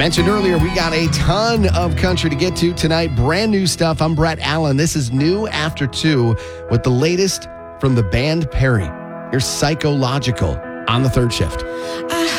mentioned earlier, we got a ton of country to get to tonight. Brand new stuff. I'm Brett Allen. This is New After 2 with the latest from the band Perry. Here's Psychological on the third shift.